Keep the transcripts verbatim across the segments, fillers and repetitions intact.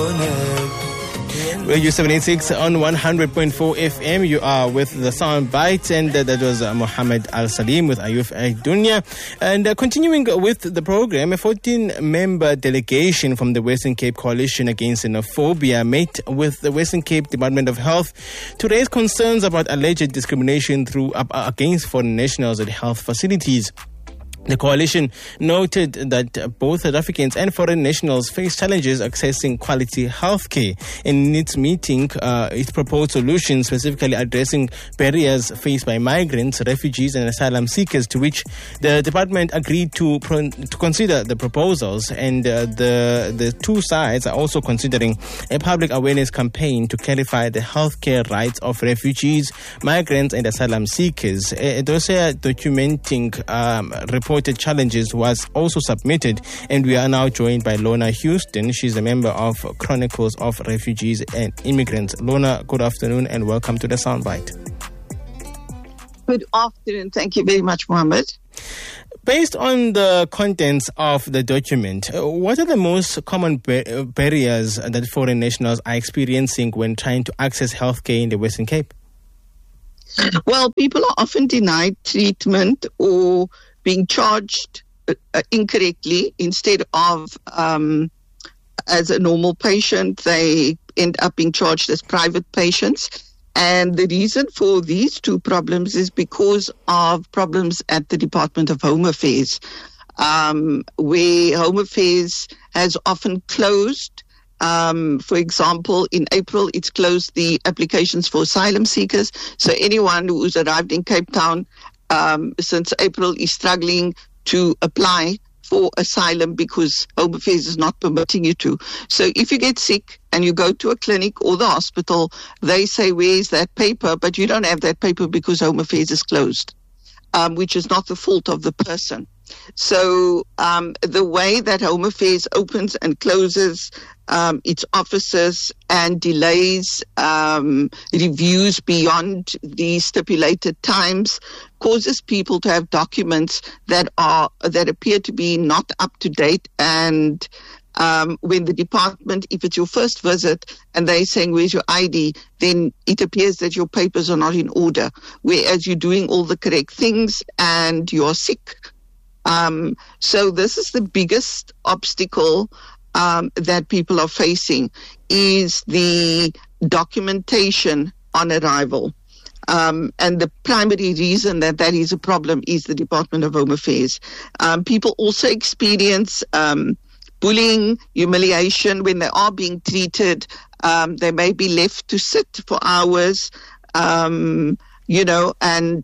Radio seven eighty-six on one hundred point four F M. You are with the Sound Bite, and uh, that was uh, Mohammed Al Salim with Ayuf Dunya. And uh, continuing with the program, a fourteen-member delegation from the Western Cape Coalition Against Xenophobia met with the Western Cape Department of Health to raise concerns about alleged discrimination through uh, against foreign nationals at health facilities. The coalition noted that both South Africans and foreign nationals face challenges accessing quality healthcare. In its meeting, uh, it proposed solutions specifically addressing barriers faced by migrants, refugees and asylum seekers, to which the department agreed to pro- to consider the proposals. And uh, the, the two sides are also considering a public awareness campaign to clarify the healthcare rights of refugees, migrants and asylum seekers. A dossier documenting um, reported challenges was also submitted, and we are now joined by Lorna Houston. She's a member of Chronicles of Refugees and Immigrants. Lorna, good afternoon and welcome to the Soundbite. Good afternoon. Thank you very much, Mohammed. Based on the contents of the document, what are the most common bar- barriers that foreign nationals are experiencing when trying to access healthcare in the Western Cape? Well, people are often denied treatment or being charged uh, incorrectly. Instead of um, as a normal patient, they end up being charged as private patients. And the reason for these two problems is because of problems at the Department of Home Affairs, um, where Home Affairs has often closed. Um, for example, in April, it's closed the applications for asylum seekers. So anyone who's arrived in Cape Town Um, since April is struggling to apply for asylum because Home Affairs is not permitting you to. So if you get sick and you go to a clinic or the hospital, they say, where's that paper? But you don't have that paper because Home Affairs is closed, um, which is not the fault of the person. So um, the way that Home Affairs opens and closes um, its offices and delays um, reviews beyond the stipulated times causes people to have documents that are that appear to be not up to date. And um, when the department, if it's your first visit and they're saying, where's your I D, then it appears that your papers are not in order, whereas you're doing all the correct things and you're sick. Um, so this is the biggest obstacle um, that people are facing, is the documentation on arrival. Um, and the primary reason that that is a problem is the Department of Home Affairs. Um, people also experience um, bullying, humiliation when they are being treated. Um, they may be left to sit for hours, um, you know, and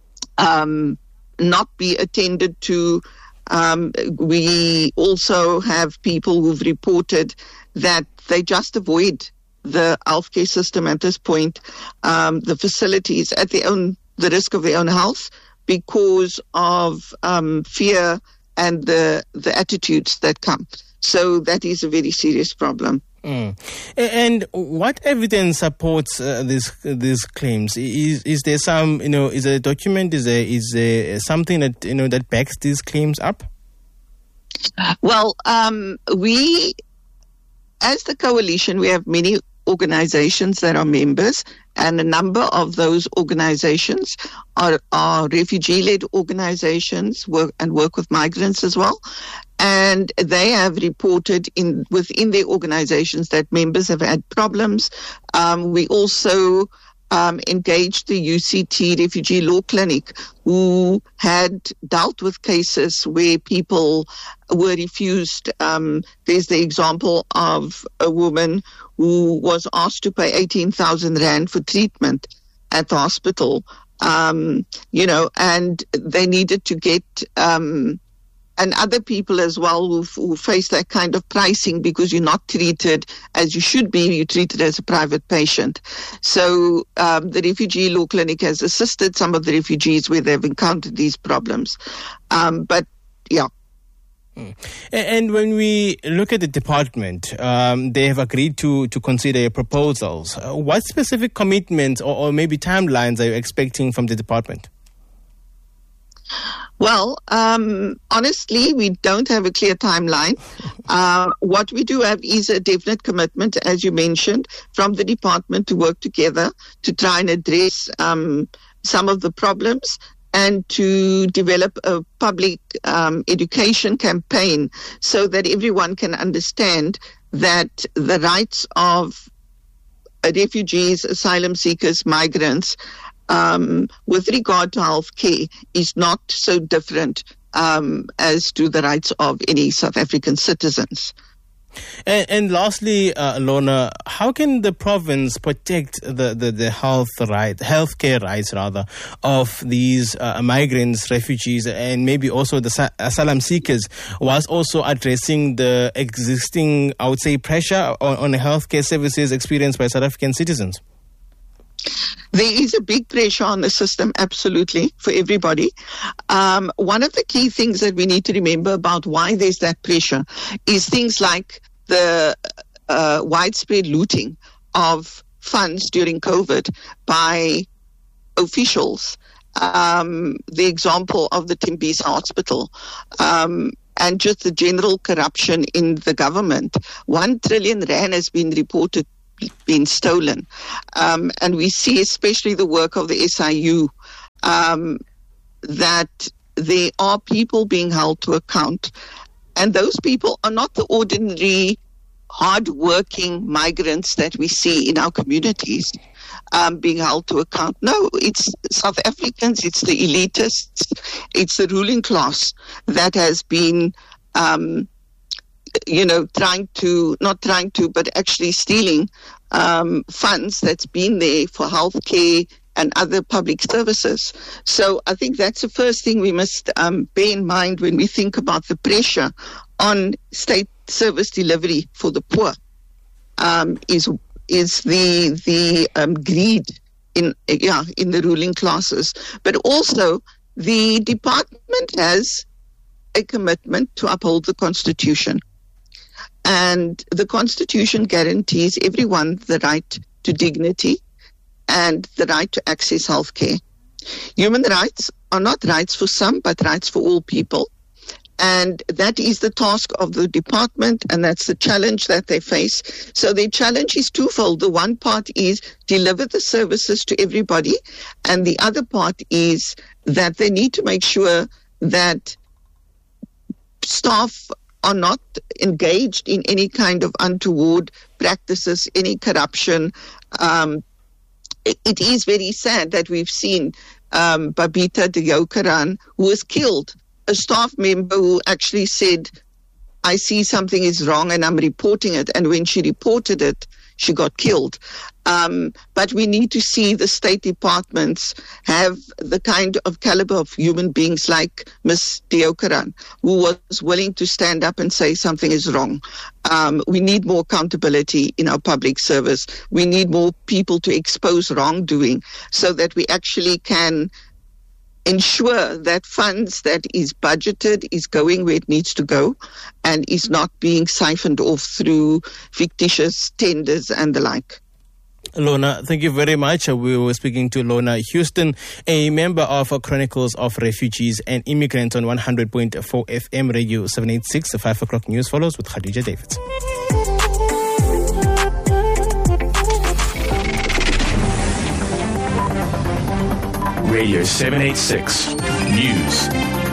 um not be attended to. Um, we also have people who've reported that they just avoid the healthcare system at this point, um, the facilities at their own, the risk of their own health, because of um, fear and the the attitudes that come. So that is a very serious problem. Mm. And what evidence supports uh, these these claims? Is is there some, you know, is there a document? Is there is there something that, you know, that backs these claims up? Well, um, we, as the coalition, we have many organizations that are members, and a number of those organizations are, are refugee-led organizations work and work with migrants as well. And they have reported in within their organizations that members have had problems. Um, we also um, engaged the U C T Refugee Law Clinic, who had dealt with cases where people were refused. Um, there's the example of a woman who was asked to pay eighteen thousand rand for treatment at the hospital, um, you know, and they needed to get... Um, and other people as well who, who face that kind of pricing because you're not treated as you should be, you're treated as a private patient. So um, the Refugee Law Clinic has assisted some of the refugees where they've encountered these problems. Um, but, yeah. And when we look at the department, um, they have agreed to, to consider your proposals. Uh, what specific commitments or, or maybe timelines are you expecting from the department? Well, um, honestly, we don't have a clear timeline. Uh, what we do have is a definite commitment, as you mentioned, from the department to work together to try and address um, some of the problems and to develop a public um, education campaign so that everyone can understand that the rights of refugees, asylum seekers, migrants, Um, with regard to health care is not so different um, as to the rights of any South African citizens. And, and lastly, uh, Lorna, how can the province protect the, the, the health right, healthcare rights rather, of these uh, migrants, refugees, and maybe also the asylum seekers, whilst also addressing the existing, I would say, pressure on, on healthcare services experienced by South African citizens? There is a big pressure on the system, absolutely, for everybody. Um, one of the key things that we need to remember about why there's that pressure is things like the uh, widespread looting of funds during COVID by officials. Um, the example of the Tembisa Hospital. Um, and just the general corruption in the government. One trillion rand has been reported been stolen. Um, and we see especially the work of the S I U um, that there are people being held to account. And those people are not the ordinary hard-working migrants that we see in our communities um, being held to account. No, it's South Africans, it's the elitists, it's the ruling class that has been um, you know, trying to, not trying to, but actually stealing um, funds that's been there for healthcare and other public services. So I think that's the first thing we must um, bear in mind when we think about the pressure on state service delivery for the poor um, is is the the um, greed in yeah in the ruling classes, but also the department has a commitment to uphold the Constitution. And the Constitution guarantees everyone the right to dignity and the right to access health care. Human rights are not rights for some, but rights for all people. And that is the task of the department, and that's the challenge that they face. So their challenge is twofold. The one part is deliver the services to everybody, and the other part is that they need to make sure that staff are not engaged in any kind of untoward practices, any corruption. Um, it, it is very sad that we've seen um, Babita Deokaran, who was killed, a staff member who actually said, I see something is wrong and I'm reporting it. And when she reported it, she got killed. Um, but we need to see the state departments have the kind of caliber of human beings like Miss Deokaran, who was willing to stand up and say something is wrong. Um, we need more accountability in our public service. We need more people to expose wrongdoing so that we actually can ensure that funds that is budgeted is going where it needs to go and is not being siphoned off through fictitious tenders and the like. Lorna, thank you very much. We were speaking to Lorna Houston, a member of Chronicles of Refugees and Immigrants on one hundred point four F M Radio seven eighty-six. The five o'clock news follows with Khadija Davids. Radio seven eighty-six News.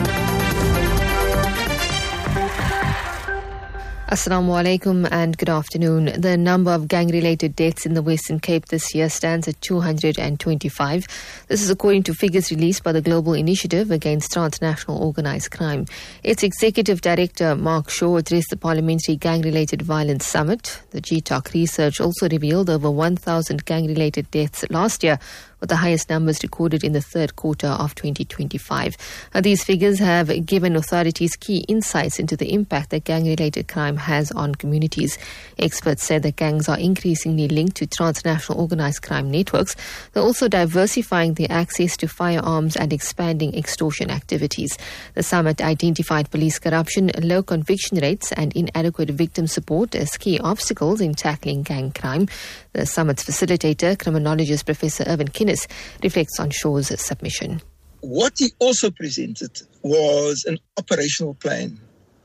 Assalamu alaikum and good afternoon. The number of gang-related deaths in the Western Cape this year stands at two hundred twenty-five. This is according to figures released by the Global Initiative Against Transnational Organised Crime. Its Executive Director, Mark Shaw, addressed the Parliamentary Gang-Related Violence Summit. The G T O C research also revealed over one thousand gang-related deaths last year, with the highest numbers recorded in the third quarter of twenty twenty-five. Uh, these figures have given authorities key insights into the impact that gang-related crime has on communities. Experts said that gangs are increasingly linked to transnational organized crime networks. They're also diversifying their access to firearms and expanding extortion activities. The summit identified police corruption, low conviction rates, and inadequate victim support as key obstacles in tackling gang crime. The summit's facilitator, criminologist Professor Irvin Kinnis, reflects on Shaw's submission. what he also presented was an operational plan.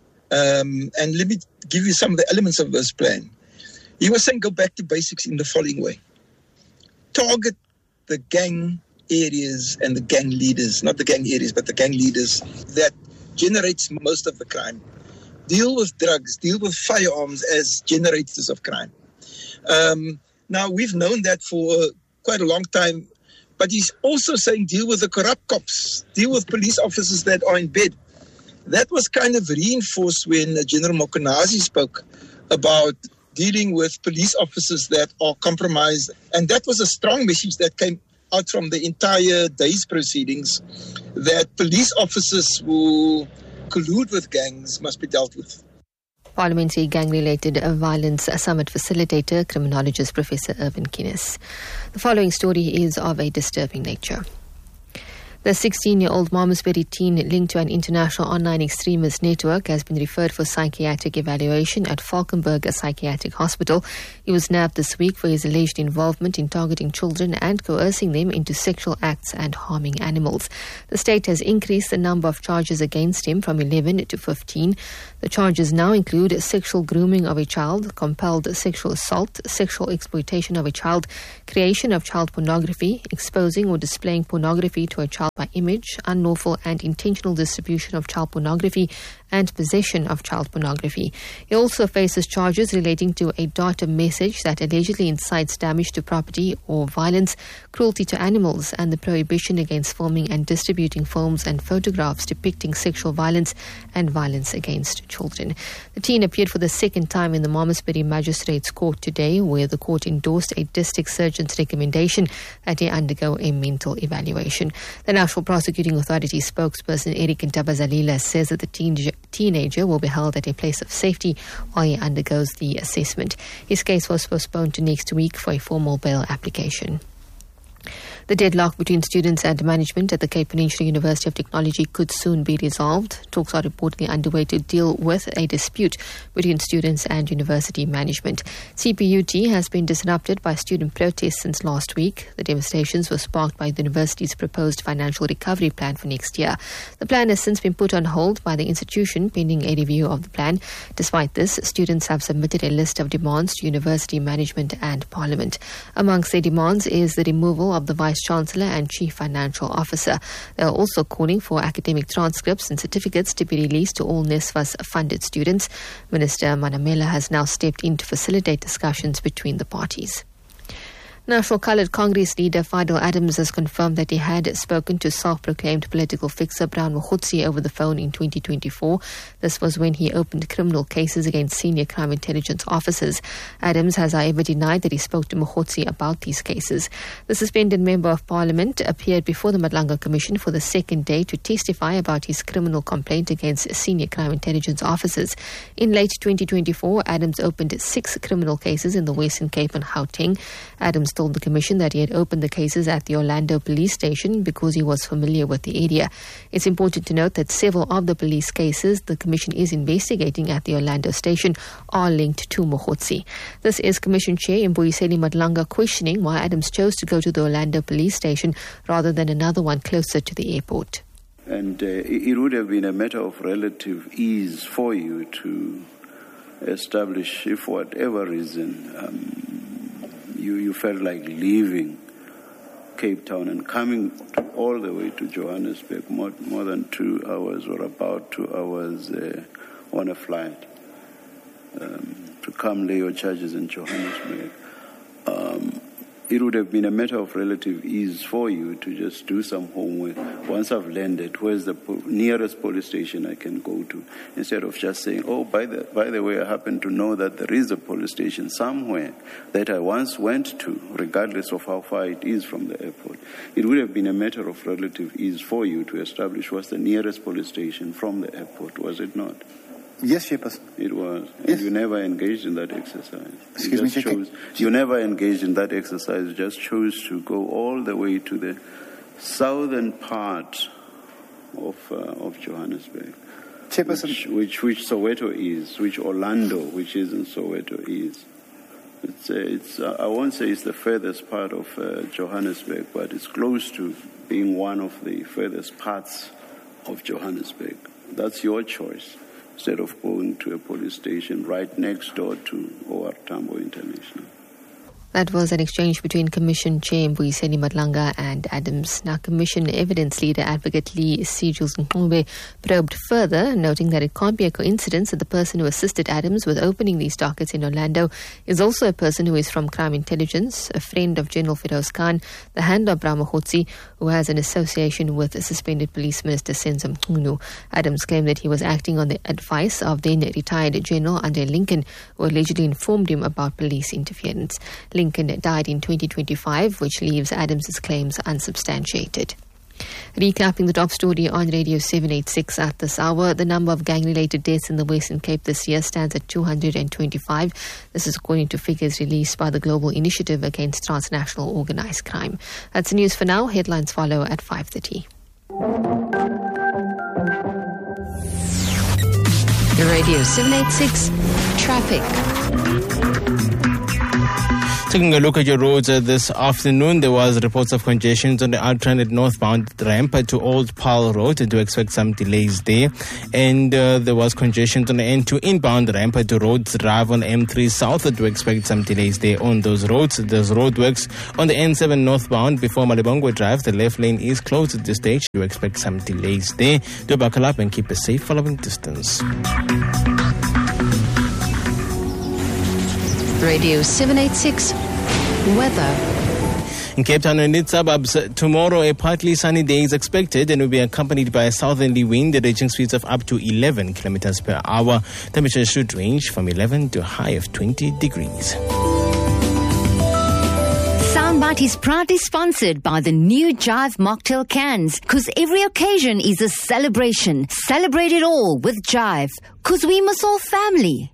Um, and let me give you some of the elements of this plan. He was saying go back to basics in the following way. Target the gang areas and the gang leaders, not the gang areas, but the gang leaders that generates most of the crime. Deal with drugs, deal with firearms as generators of crime. Um, now, we've known that for quite a long time, but he's also saying deal with the corrupt cops, deal with police officers that are in bed. That was kind of reinforced when General Mokonazi spoke about dealing with police officers that are compromised. And that was a strong message that came out from the entire day's proceedings, that police officers who collude with gangs must be dealt with. Parliamentary Gang-Related Violence Summit Facilitator, Criminologist Professor Irvin Kinnes. The following story is of a disturbing nature. The sixteen-year-old Malmesbury teen linked to an international online extremist network has been referred for psychiatric evaluation at Falkenberg Psychiatric Hospital. He was nabbed this week for his alleged involvement in targeting children and coercing them into sexual acts and harming animals. The state has increased the number of charges against him from eleven to fifteen. The charges now include sexual grooming of a child, compelled sexual assault, sexual exploitation of a child, creation of child pornography, exposing or displaying pornography to a child by image, unlawful and intentional distribution of child pornography, and possession of child pornography. He also faces charges relating to a data message that allegedly incites damage to property or violence, cruelty to animals, and the prohibition against filming and distributing films and photographs depicting sexual violence and violence against children. The teen appeared for the second time in the Malmesbury Magistrates Court today, where the court endorsed a district surgeon's recommendation that he undergo a mental evaluation. The National Prosecuting Authority spokesperson Eric Ntabazalila says that the teen teenager will be held at a place of safety while he undergoes the assessment. His case was postponed to next week for a formal bail application. The deadlock between students and management at the Cape Peninsula University of Technology could soon be resolved. Talks are reportedly underway to deal with a dispute between students and university management. C P U T has been disrupted by student protests since last week. The demonstrations were sparked by the university's proposed financial recovery plan for next year. The plan has since been put on hold by the institution pending a review of the plan. Despite this, students have submitted a list of demands to university management and parliament. Amongst their demands is the removal of the vice Chancellor and Chief Financial Officer. They are also calling for academic transcripts and certificates to be released to all NSFAS funded students. Minister Manamela has now stepped in to facilitate discussions between the parties. National Coloured Congress leader Fidel Adams has confirmed that he had spoken to self-proclaimed political fixer Brown Mokhotsi over the phone in twenty twenty-four. This was when he opened criminal cases against senior crime intelligence officers. Adams has, however, denied that he spoke to Mokhotsi about these cases. The suspended Member of Parliament appeared before the Madlanga Commission for the second day to testify about his criminal complaint against senior crime intelligence officers. In late twenty twenty-four, Adams opened six criminal cases in the Western Cape and Gauteng. Adams told the Commission that he had opened the cases at the Orlando police station because he was familiar with the area. It's important to note that several of the police cases the Commission is investigating at the Orlando station are linked to Mokhotsi. This is Commission Chair Mbuyiseni Madlanga questioning why Adams chose to go to the Orlando police station rather than another one closer to the airport. And uh, it would have been a matter of relative ease for you to establish, if for whatever reason, um, You, you felt like leaving Cape Town and coming to, all the way to Johannesburg, more, more than two hours or about two hours uh, on a flight um, to come lay your charges in Johannesburg. Um, it would have been a matter of relative ease for you to just do some homework. Once I've landed, where's the po- nearest police station I can go to? Instead of just saying, oh, by the, by the way, I happen to know that there is a police station somewhere that I once went to, regardless of how far it is from the airport. It would have been a matter of relative ease for you to establish what's the nearest police station from the airport, was it not? Yes, Chairperson. It was. And yes. You never engaged in that exercise. Excuse you me, chose, You never engaged in that exercise. You just chose to go all the way to the southern part of uh, of Johannesburg. Chairperson. Which, which, which Soweto is, which Orlando, which is in Soweto, is. It's, uh, it's uh, I won't say it's the furthest part of uh, Johannesburg, but it's close to being one of the furthest parts of Johannesburg. That's your choice, instead of going to a police station right next door to O R Tambo International. That was an exchange between Commission Chair Mbuyiseni Madlanga and Adams. Now, Commission Evidence Leader Advocate Lee Sijils Nkungbe probed further, noting that it can't be a coincidence that the person who assisted Adams with opening these dockets in Orlando is also a person who is from Crime Intelligence, a friend of General Firoz Khan, the handler of Brahmahotsi, who has an association with suspended Police Minister Senzo Mchunu. Adams claimed that he was acting on the advice of then retired General Andre Lincoln, who allegedly informed him about police interference. Lincoln died in twenty twenty-five, which leaves Adams' claims unsubstantiated. Recapping the top story on Radio seven eighty-six at this hour, the number of gang-related deaths in the Western Cape this year stands at two hundred twenty-five. This is according to figures released by the Global Initiative Against Transnational Organised Crime. That's the news for now. Headlines follow at five thirty. Radio seven eighty-six Traffic. Taking a look at your roads uh, this afternoon, there was reports of congestions on the Alternate northbound ramp to Old Paarl Road. Do expect some delays there. And uh, there was congestions on the N two inbound ramp to Rhodes Drive on M three South. Do expect some delays there on those roads. There's roadworks on the N seven northbound before Malibongwe Drive. The left lane is closed at this stage. Do expect some delays there. Do buckle up and keep a safe following distance. Radio seven eighty-six Weather. In Cape Town and its suburbs, tomorrow a partly sunny day is expected and will be accompanied by a southerly wind reaching speeds of up to eleven kilometers per hour. Temperatures should range from eleven to a high of twenty degrees. Soundbite is proudly sponsored by the new Jive Mocktail cans, because every occasion is a celebration. Celebrate it all with Jive, because we must all family.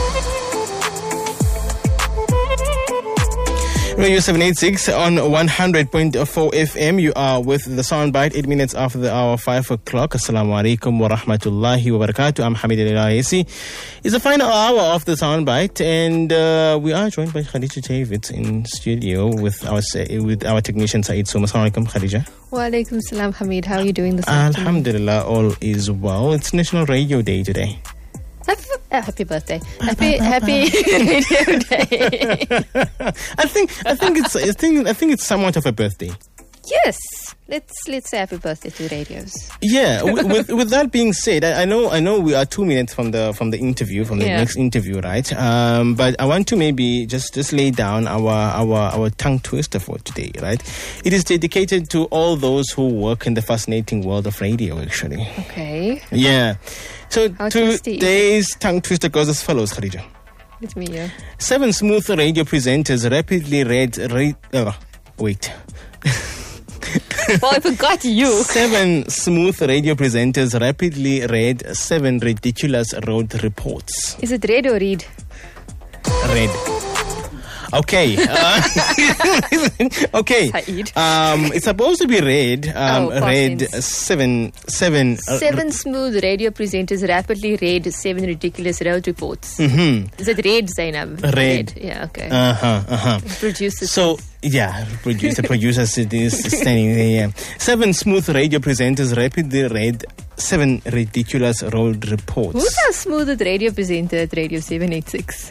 Radio seven eighty-six on one hundred point four F M. You are with the Soundbite, eight minutes after the hour, five o'clock. Assalamu alaikum wa rahmatullahi wa barakatuh. I'm Hamid El-Ayesi. It's the final hour of the Soundbite, and uh, we are joined by Khadija Davids in studio with our with our technician Saeed Suma. Assalamu alaikum, Khadija. Wa alaikum salam, Hamid. How are you doing this afternoon? Alhamdulillah, all is well. It's National Radio Day today. Happy, uh, happy birthday! Happy happy radio day! I think I think it's I think I think it's somewhat of a birthday. Yes, let's let's say happy birthday to radios. Yeah. with, with with that being said, I, I know I know we are two minutes from the from the interview from the Yeah. next interview, right? Um, but I want to maybe just just lay down our our our tongue twister for today, right? It is dedicated to all those who work in the fascinating world of radio, actually. Okay, Yeah. So How tasty. today's tongue twister goes as follows, Khadija. let me hear. Seven smooth radio presenters rapidly read. Ra- oh, wait. Well, I forgot you. Seven smooth radio presenters rapidly read seven ridiculous road reports. Is it read or read? Read. Okay. Uh, okay. Saeed. Um, it's supposed to be read. Um, Oh, past read tense. seven. Seven. uh, Seven smooth radio presenters rapidly read seven ridiculous road reports. Mhm. Is it read, Zainab? Read. Yeah, okay. Uh huh. Uh huh. Producers. So, yeah, producer, producer is standing there. Yeah. Seven smooth radio presenters rapidly read seven ridiculous road reports. Who's our smoothest radio presenter at Radio seven eighty-six?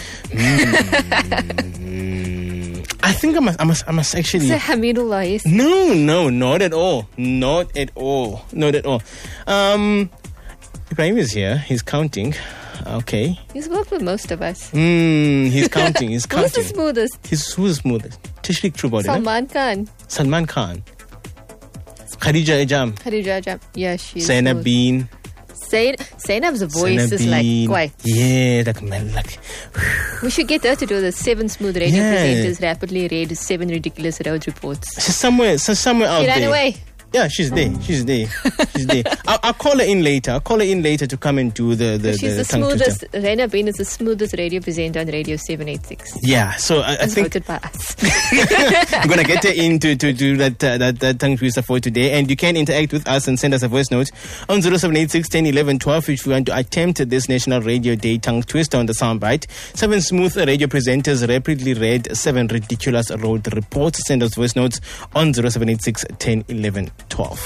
Mm, I think I must, I must, I must actually. Is it Hamidullah? Yes. No, no, not at all. Not at all. Not at all. Um, Ibrahim is here. He's counting. Okay. He's worked with most of us. Mm, he's counting. He's Who's the counting. smoothest? He's who's the smoothest? Tashrik Trubodi. Salman. Salman Khan. Salman Khan. Khadija Ajam. Khadija Ajam. Yeah, she's Zainab smooth. Bean. Zain- Zainab's voice Zainab is like Bean. quite. Yeah, like man, like. We should get her to do the seven smooth radio Yeah. presenters rapidly read seven ridiculous road reports. She's somewhere, so somewhere out She ran there. away. Yeah, she's there. She's there. She's there. I'll, I'll call her in later. I'll call her in later to come and do the the, She's the, the tongue smoothest. twister. Rena Bain is the smoothest radio presenter on Radio seven eighty-six. Yeah, so I, I As think voted by us. I'm gonna get her in to, to do that, uh, that that tongue twister for today. And you can interact with us and send us a voice note on zero seven eight six ten eleven twelve if you want to attempt this National Radio Day tongue twister on the soundbite. Seven smooth radio presenters rapidly read seven ridiculous road reports. Send us voice notes on zero seven eight six ten eleven twelve.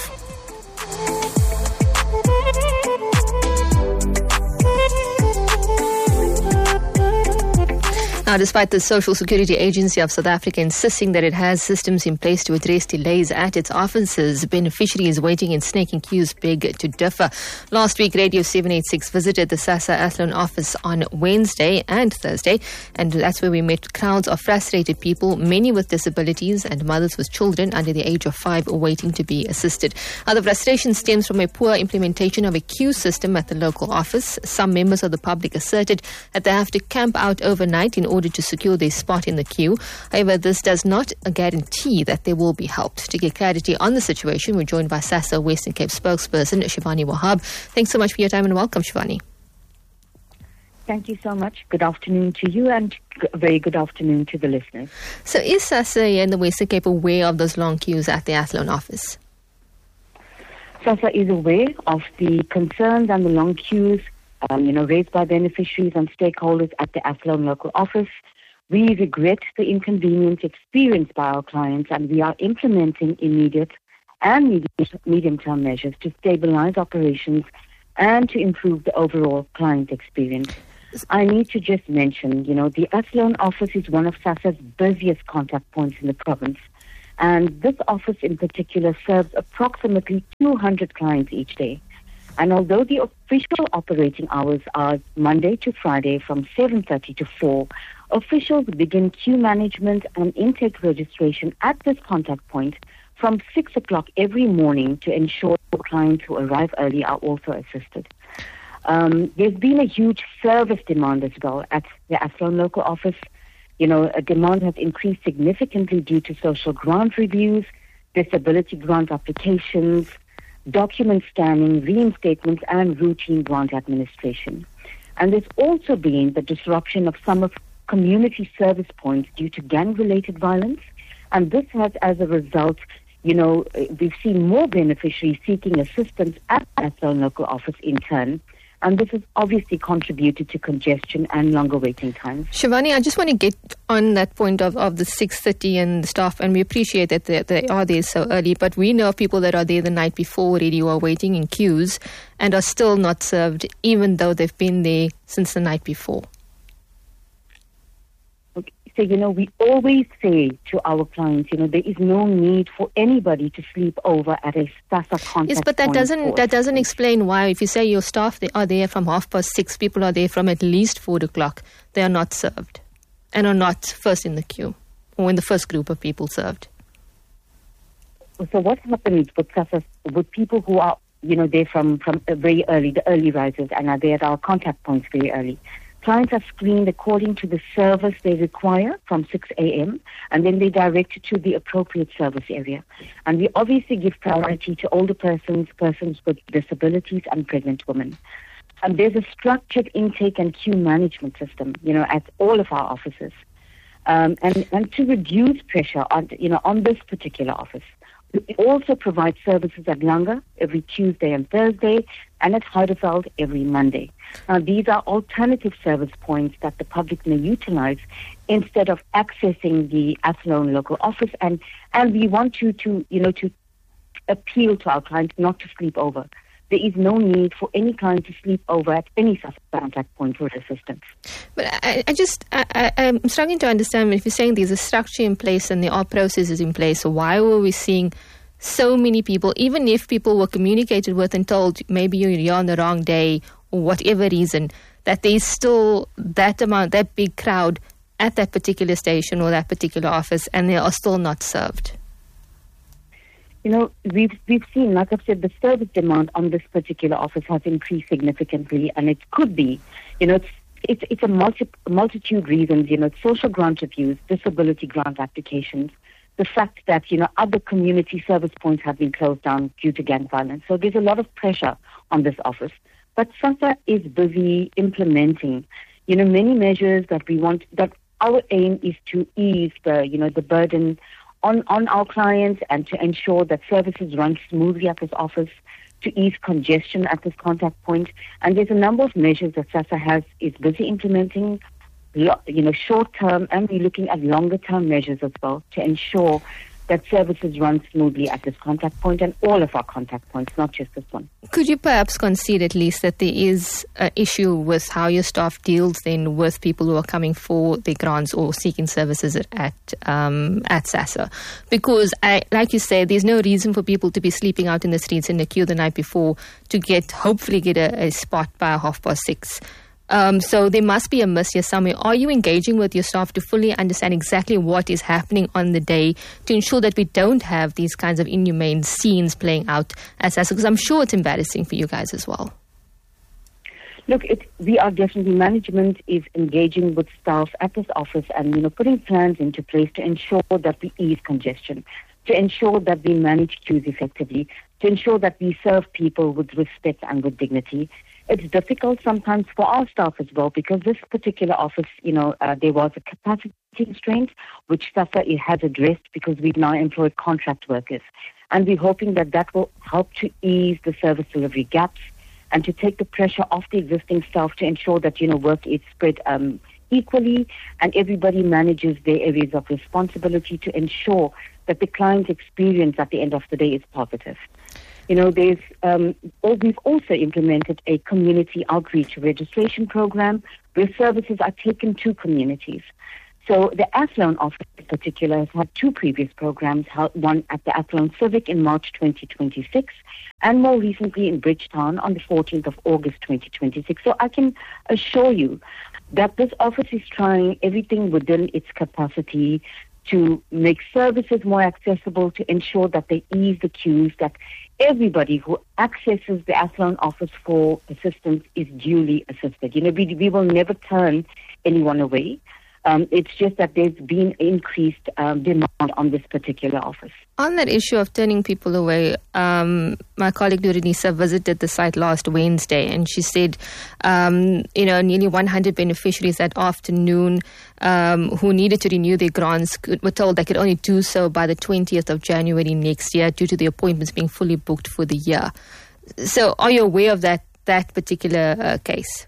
Now, despite the Social Security Agency of South Africa insisting that it has systems in place to address delays at its offices, beneficiaries waiting in snaking queues beg to differ. Last week, Radio seven eighty-six visited the SASSA Athlone office on Wednesday and Thursday, and that's where we met crowds of frustrated people, many with disabilities and mothers with children under the age of five waiting to be assisted. Now, the frustration stems from a poor implementation of a queue system at the local office. Some members of the public asserted that they have to camp out overnight in order to secure their spot in the queue. However, this does not guarantee that they will be helped. To get clarity on the situation, we're joined by SASSA Western Cape spokesperson Shivani Wahab. Thanks so much for your time and welcome, Shivani. Thank you so much. Good afternoon to you and a very good afternoon to the listeners. So is SASSA in the Western Cape aware of those long queues at the Athlone office? SASSA is aware of the concerns and the long queues Um, you know, raised by beneficiaries and stakeholders at the Athlone local office. We regret the inconvenience experienced by our clients, and we are implementing immediate and medium-term measures to stabilize operations and to improve the overall client experience. I need to just mention, you know, the Athlone office is one of SASSA's busiest contact points in the province, and this office in particular serves approximately two hundred clients each day. And although the official operating hours are Monday to Friday from seven thirty to four, officials begin queue management and intake registration at this contact point from six o'clock every morning to ensure clients who arrive early are also assisted. Um, there's been a huge service demand as well at the Athlone local office. You know, a demand has increased significantly due to social grant reviews, disability grant applications, document scanning, reinstatements, and routine grant administration. And there's also been the disruption of some of community service points due to gang-related violence. And this has, as a result, you know, we've seen more beneficiaries seeking assistance at the Athlone local office in turn. And this has obviously contributed to congestion and longer waiting times. Shivani, I just want to get on that point of, of the six thirty and the staff, and we appreciate that they, they are there so early, but we know of people that are there the night before already who are waiting in queues and are still not served, even though they've been there since the night before. So, you know, we always say to our clients, you know, there is no need for anybody to sleep over at a SASSA contact Yes, but that point doesn't that doesn't assistance. explain why, if you say your staff they are there from half past six, people are there from at least four o'clock, they are not served and are not first in the queue or in the first group of people served. So what happens with SASSA, with people who are, you know, they're from, from very early, the early risers, and are there at our contact points very early? Clients are screened according to the service they require from six a.m. and then they're directed to the appropriate service area. And we obviously give priority to older persons, persons with disabilities, and pregnant women. And there's a structured intake and queue management system, you know, at all of our offices. Um, and, and to reduce pressure on, you know, on this particular office, we also provide services at Langa every Tuesday and Thursday, and at Heideveld every Monday. Now, these are alternative service points that the public may utilize instead of accessing the Athlone local office, and, and we want you to, you know, to appeal to our clients not to sleep over. There is no need for any client to sleep over at any contact point for assistance. But I, I just, I, I, I'm struggling to understand, if you're saying there's a structure in place and there are processes in place, so why were we seeing so many people, even if people were communicated with and told maybe you're here on the wrong day or whatever reason, that there's still that amount, that big crowd at that particular station or that particular office, and they are still not served? You know, we've we've seen, like I've said, the service demand on this particular office has increased significantly, and it could be, you know, it's it's, it's a multi, multitude reasons. You know, it's social grant reviews, disability grant applications, the fact that, you know, other community service points have been closed down due to gang violence. So there's a lot of pressure on this office. But SASSA is busy implementing, you know, many measures that we want, that our aim is to ease the, you know, the burden on, on our clients and to ensure that services run smoothly at this office, to ease congestion at this contact point. And there's a number of measures that SASSA has, is busy implementing, you know, short-term, and we're looking at longer-term measures as well to ensure that services run smoothly at this contact point and all of our contact points, not just this one. Could you perhaps concede at least that there is an issue with how your staff deals then with people who are coming for their grants or seeking services at at, um, at SASSA? Because, I, like you say, there's no reason for people to be sleeping out in the streets in the queue the night before to get, hopefully get a, a spot by half past six. Um, so there must be a miss here somewhere. Are you engaging with your staff to fully understand exactly what is happening on the day to ensure that we don't have these kinds of inhumane scenes playing out as SASSA? Because I'm sure it's embarrassing for you guys as well. Look, it, we are definitely, management is engaging with staff at this office and, you know, putting plans into place to ensure that we ease congestion, to ensure that we manage queues effectively, to ensure that we serve people with respect and with dignity. It's difficult sometimes for our staff as well because this particular office, you know, uh, there was a capacity constraint, which SASSA has addressed because we've now employed contract workers. And we're hoping that that will help to ease the service delivery gaps and to take the pressure off the existing staff to ensure that, you know, work is spread um, equally and everybody manages their areas of responsibility to ensure that the client's experience at the end of the day is positive. You know, there's um, we've also implemented a community outreach registration program where services are taken to communities. So the Athlone office in particular has had two previous programs, one at the Athlone Civic in March twenty twenty-six and more recently in Bridgetown on the fourteenth of August twenty twenty-six. So I can assure you that this office is trying everything within its capacity to make services more accessible, to ensure that they ease the queues, that everybody who accesses the Athlone office for assistance is duly assisted. You know, we, we will never turn anyone away. Um, it's just that there's been increased um, demand on this particular office. On that issue of turning people away, um, my colleague Durinisa visited the site last Wednesday and she said, um, you know, nearly one hundred beneficiaries that afternoon um, who needed to renew their grants could, were told they could only do so by the twentieth of January next year due to the appointments being fully booked for the year. So are you aware of that, that particular uh, case?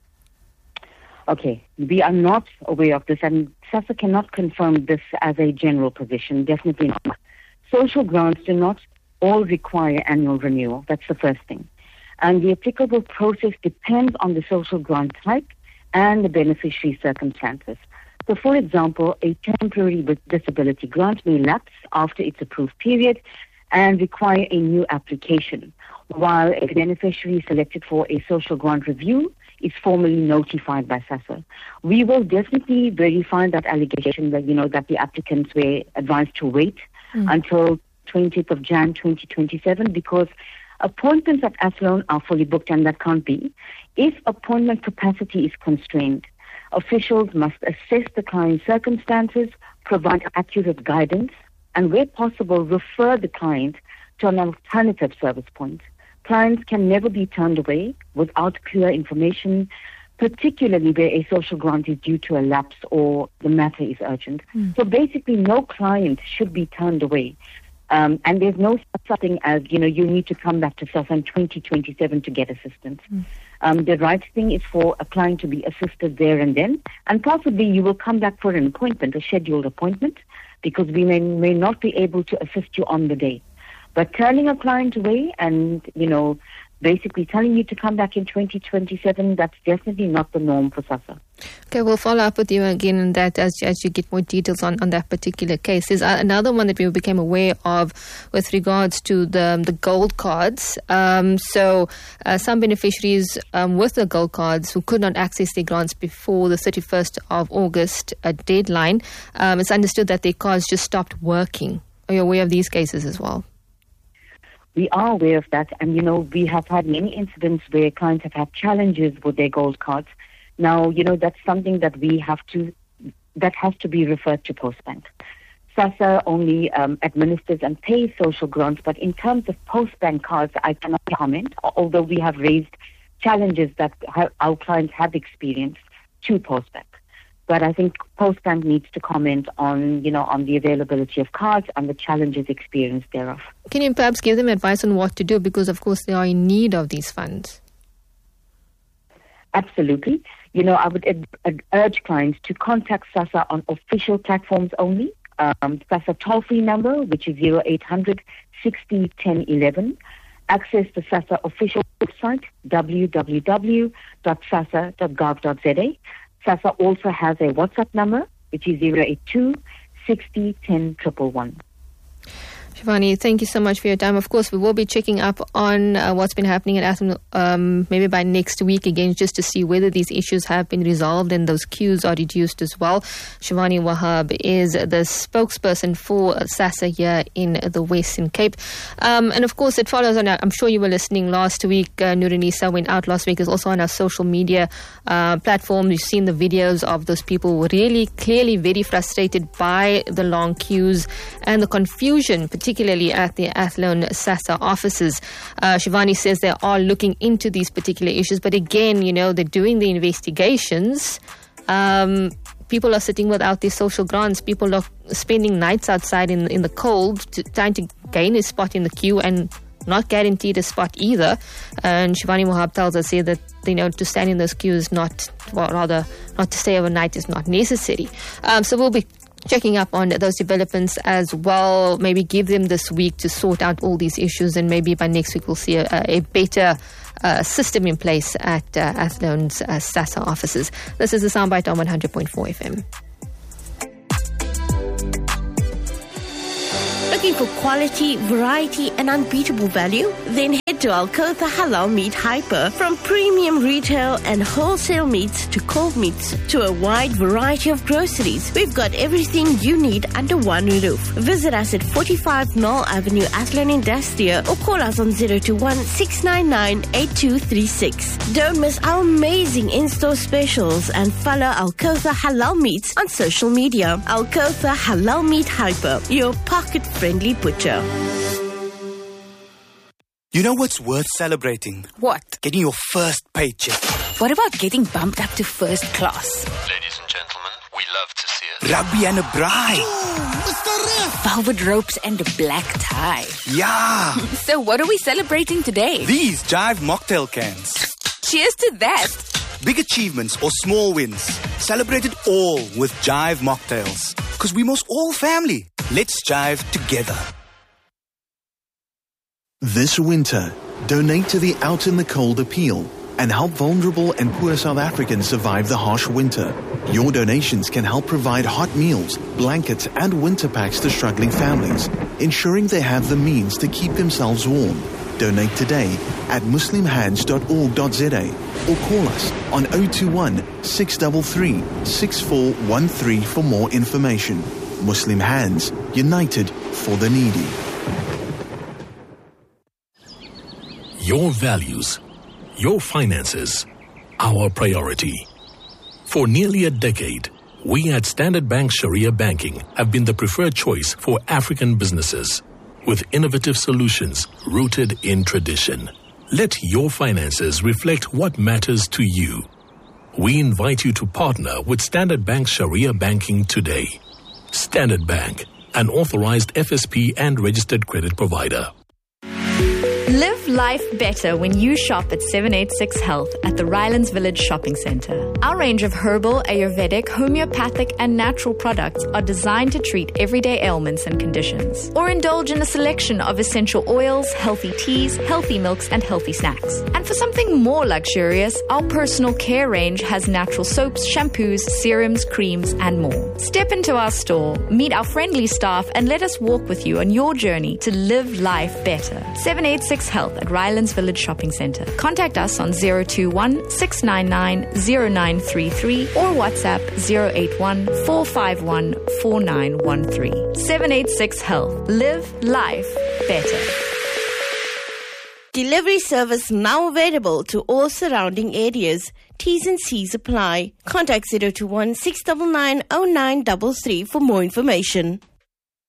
Okay, we are not aware of this, and SASSA cannot confirm this as a general position, definitely not. Social grants do not all require annual renewal, that's the first thing. And the applicable process depends on the social grant type and the beneficiary circumstances. So, for example, a temporary disability grant may lapse after its approved period and require a new application, while a beneficiary selected for a social grant review is formally notified by SASSA. We will definitely verify that allegation that, you know, that the applicants were advised to wait mm. until twentieth of January twenty twenty-seven because appointments at Athlone are fully booked and that can't be. If appointment capacity is constrained, officials must assess the client's circumstances, provide accurate guidance, and where possible, refer the client to an alternative service point. Clients can never be turned away without clear information, particularly where a social grant is due to a lapse or the matter is urgent. Mm. So basically, no client should be turned away. Um, and there's no such thing as, you know, you need to come back to SASSA in twenty twenty-seven to get assistance. Mm. Um, the right thing is for a client to be assisted there and then, and possibly you will come back for an appointment, a scheduled appointment, because we may, may not be able to assist you on the day. But turning a client away and, you know, basically telling you to come back in twenty twenty-seven, that's definitely not the norm for SASSA. Okay, we'll follow up with you again on that as, as you get more details on, on that particular case. There's another one that we became aware of with regards to the the gold cards. Um, so uh, some beneficiaries um, with the gold cards who could not access their grants before the thirty-first of August uh, deadline, um, it's understood that their cards just stopped working. Are you aware of these cases as well? We are aware of that, and, you know, we have had many incidents where clients have had challenges with their gold cards. Now, you know, that's something that we have to, that has to be referred to Postbank. SASSA only um, administers and pays social grants, but in terms of post-bank cards, I cannot comment, although we have raised challenges that ha- our clients have experienced to post-bank. But I think Postbank needs to comment on, you know, on the availability of cards and the challenges experienced thereof. Can you perhaps give them advice on what to do? Because, of course, they are in need of these funds. Absolutely. You know, I would ad- ad- urge clients to contact SASSA on official platforms only. Um, SASSA toll-free number, which is zero eight hundred sixty ten eleven. Access the SASSA official website, w w w dot sassa dot gov dot z a. SASSA also has a WhatsApp number, which is zero eight two sixty ten one one one. Shivani, thank you so much for your time. Of course, we will be checking up on uh, what's been happening at Athlone um, maybe by next week again, just to see whether these issues have been resolved and those queues are reduced as well. Shivani Wahab is the spokesperson for SASSA here in the Western Cape. Um, and of course, it follows on, our, I'm sure you were listening last week, uh, Nurinisa went out last week, is also on our social media uh, platform. You've seen the videos of those people really clearly very frustrated by the long queues and the confusion, particularly at the Athlone SASSA offices. Uh, Shivani says they are looking into these particular issues, but again, you know, they're doing the investigations. Um, people are sitting without their social grants. People are spending nights outside in, in the cold to, trying to gain a spot in the queue and not guaranteed a spot either. And Shivani Wahab tells us here that, you know, to stand in those queues, not, well, rather, not to stay overnight is not necessary. Um, so we'll be checking up on those developments as well. Maybe give them this week to sort out all these issues, and maybe by next week we'll see a, a better uh, system in place at uh, Athlone's uh, SASSA offices. This is the Soundbite on one hundred point four F M. Looking for quality, variety, and unbeatable value? Then head to Al-Kotha Halal Meat Hyper. From premium retail and wholesale meats to cold meats to a wide variety of groceries, we've got everything you need under one roof. Visit us at forty-five Knoll Avenue, Athlone Industria, or call us on zero two one six nine nine eight two three six. Don't miss our amazing in-store specials and follow Al-Kotha Halal Meats on social media. Al-Kotha Halal Meat Hyper, your pocket-friendly butcher. You know what's worth celebrating? What? Getting your first paycheck. What about getting bumped up to first class? Ladies and gentlemen, we love to see it. Rugby and a bride. Ooh, Mister Ref. Velvet ropes and a black tie. Yeah. So what are we celebrating today? These Jive mocktail cans. Cheers to that. Big achievements or small wins. Celebrate it all with Jive mocktails. Because we must all family. Let's jive together. This winter, donate to the Out in the Cold appeal and help vulnerable and poor South Africans survive the harsh winter. Your donations can help provide hot meals, blankets, and winter packs to struggling families, ensuring they have the means to keep themselves warm. Donate today at muslim hands dot org dot z a or call us on zero two one six three three six four one three for more information. Muslim Hands, united for the needy. Your values, your finances, our priority. For nearly a decade, we at Standard Bank Sharia Banking have been the preferred choice for African businesses, with innovative solutions rooted in tradition. Let your finances reflect what matters to you. We invite you to partner with Standard Bank Sharia Banking today. Standard Bank, an authorized F S P and registered credit provider. Live life better when you shop at seven eighty-six Health at the Rylands Village Shopping Centre. Our range of herbal, Ayurvedic, homeopathic and natural products are designed to treat everyday ailments and conditions. Or indulge in a selection of essential oils, healthy teas, healthy milks and healthy snacks. And for something more luxurious, our personal care range has natural soaps, shampoos, serums, creams and more. Step into our store, meet our friendly staff and let us walk with you on your journey to live life better. seven eighty-six Health at Rylands Village Shopping Centre. Contact us on zero two one six nine nine zero nine three three or WhatsApp zero eight one four five one four nine one three. seven eighty-six Health. Live life better. Delivery service now available to all surrounding areas. T's and C's apply. Contact zero two one six nine nine zero nine three three for more information.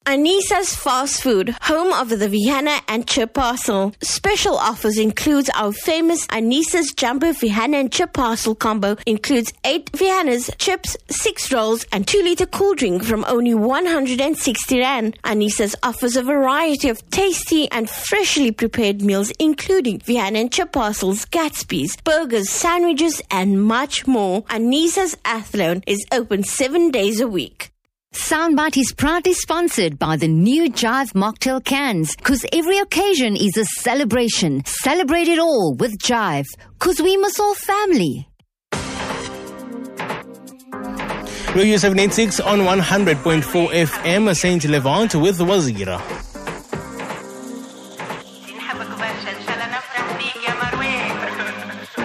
Anisa's Fast Food, home of the Vihana and Chip Parcel. Special offers includes our famous Anisa's Jumbo Vihana and Chip Parcel combo. Includes eight Vihanas, chips, six rolls, and two litre cool drink from only one hundred sixty rand. Anisa's offers a variety of tasty and freshly prepared meals, including Vihana and Chip Parcels, Gatsby's, burgers, sandwiches, and much more. Anisa's Athlone is open seven days a week. Soundbite is proudly sponsored by the new Jive Mocktail cans, because every occasion is a celebration. Celebrate it all with Jive, because we must all family. Radio seven eighty-six on one hundred point four F M, Saint Levant with Wazira.